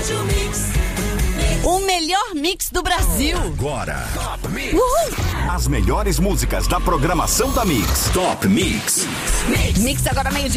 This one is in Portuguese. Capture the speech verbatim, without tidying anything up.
O melhor mix do Brasil. Agora, Top Mix. Uhul. As melhores músicas da programação da Mix. Top Mix. Mix agora meio-dia.